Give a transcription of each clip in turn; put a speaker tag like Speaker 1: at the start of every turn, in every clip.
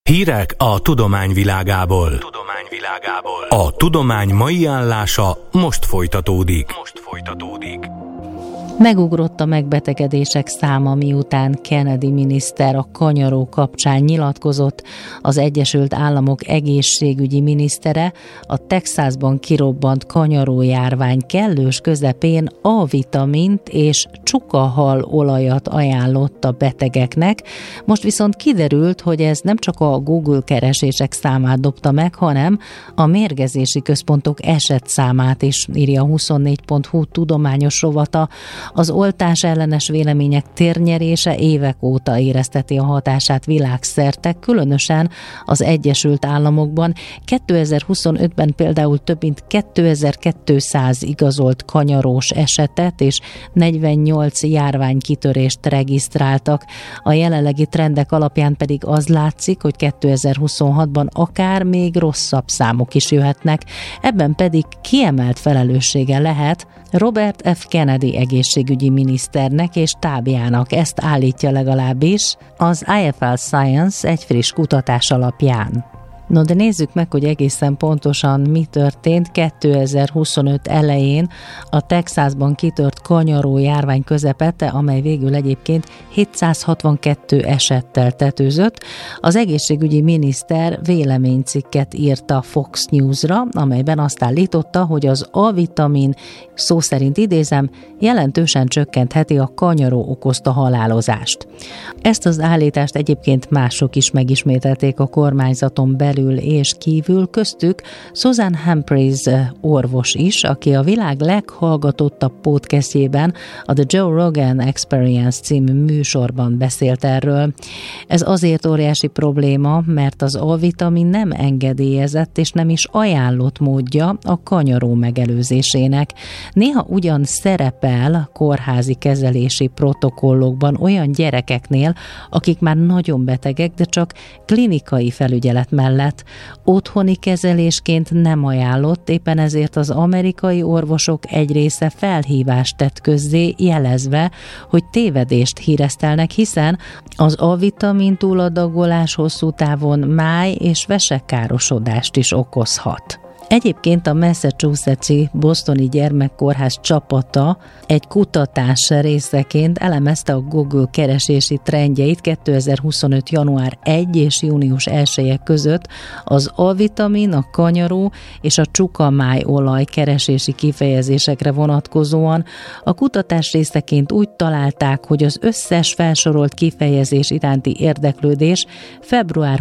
Speaker 1: Hírek a tudomány világából. A tudomány mai állása most folytatódik.
Speaker 2: Megugrott a megbetegedések száma, miután Kennedy miniszter a kanyaró kapcsán nyilatkozott. Az Egyesült Államok egészségügyi minisztere a Texasban kirobbant kanyarójárvány kellős közepén A-vitamint és csukahal olajat ajánlott a betegeknek. Most viszont kiderült, hogy ez nem csak a Google keresések számát dobta meg, hanem a mérgezési központok esetszámát is, írja a 24.hu tudományos rovata. Az oltás ellenes vélemények térnyerése évek óta érezteti a hatását világszerte, különösen az Egyesült Államokban. 2025-ben például több mint 2200 igazolt kanyarós esetet és 48 járványkitörést regisztráltak. A jelenlegi trendek alapján pedig az látszik, hogy 2026-ban akár még rosszabb számok is jöhetnek. Ebben pedig kiemelt felelőssége lehet Robert F. Kennedy egészségügyi miniszternek és tábjának, ezt állítja legalábbis az IFL Science egy friss kutatás alapján. No, de nézzük meg, hogy egészen pontosan mi történt 2025 elején a Texasban kitört kanyaró járvány közepette, amely végül egyébként 762 esettel tetőzött. Az egészségügyi miniszter véleménycikket írt a Fox News-ra, amelyben azt állította, hogy az A-vitamin, szó szerint idézem, jelentősen csökkentheti a kanyaró okozta halálozást. Ezt az állítást egyébként mások is megismételték a kormányzaton belül és kívül, köztük Susan Humphries orvos is, aki a világ leghallgatottabb podcastjében, a The Joe Rogan Experience című műsorban beszélt erről. Ez azért óriási probléma, mert az A-vitamin nem engedélyezett és nem is ajánlott módja a kanyaró megelőzésének. Néha ugyan szerepel kórházi kezelési protokollokban olyan gyerekeknél, akik már nagyon betegek, de csak klinikai felügyelet mellett. Otthoni kezelésként nem ajánlott, éppen ezért az amerikai orvosok egy része felhívást tett közzé, jelezve, hogy tévedést híresztelnek, hiszen az A-vitamin túladagolás hosszú távon máj- és vesekárosodást is okozhat. Egyébként a Massachusetts-i Bostoni gyermekkórház csapata egy kutatás részeként elemezte a Google keresési trendjeit 2025. január 1 és június 1 között az A-vitamin, a kanyaró és a csukamájolaj keresési kifejezésekre vonatkozóan. A kutatás részeként úgy találták, hogy az összes felsorolt kifejezés iránti érdeklődés február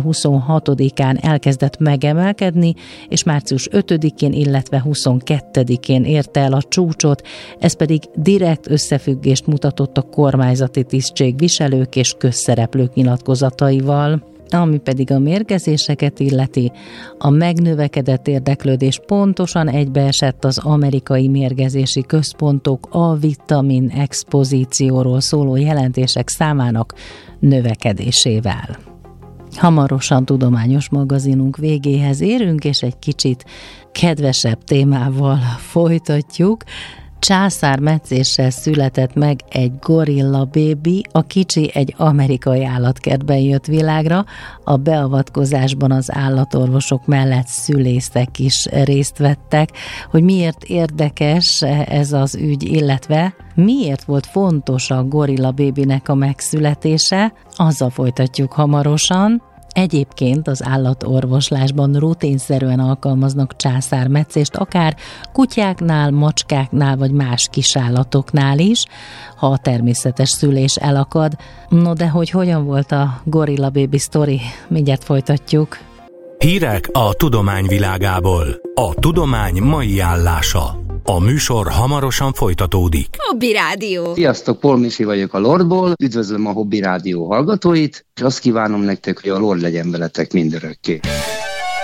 Speaker 2: 26-án elkezdett megemelkedni, és március 5-én, illetve 22-én érte el a csúcsot, ez pedig direkt összefüggést mutatott a kormányzati tisztségviselők és közszereplők nyilatkozataival. Ami pedig a mérgezéseket illeti, a megnövekedett érdeklődés pontosan egybeesett az amerikai mérgezési központok A-vitamin expozícióról szóló jelentések számának növekedésével. Hamarosan tudományos magazinunk végéhez érünk, és egy kicsit kedvesebb témával folytatjuk. Császármetszéssel született meg egy gorilla bébi, a kicsi egy amerikai állatkertben jött világra. A beavatkozásban az állatorvosok mellett szülészek is részt vettek. Hogy miért érdekes ez az ügy, illetve miért volt fontos a gorilla bébinek a megszületése, azzal folytatjuk hamarosan. Egyébként az állatorvoslásban rutinszerűen alkalmaznak császármetszést, akár kutyáknál, macskáknál vagy más kisállatoknál is, ha a természetes szülés elakad. No de hogy hogyan volt a gorilla baby sztori? Mindjárt folytatjuk.
Speaker 1: Hírek a tudomány világából. A tudomány mai állása. A műsor hamarosan folytatódik.
Speaker 3: Hobby Rádió.
Speaker 4: Sziasztok, Paul Misi vagyok a Lordból. Üdvözlöm a Hobby Rádió hallgatóit, és azt kívánom nektek, hogy a Lord legyen veletek mindörökké.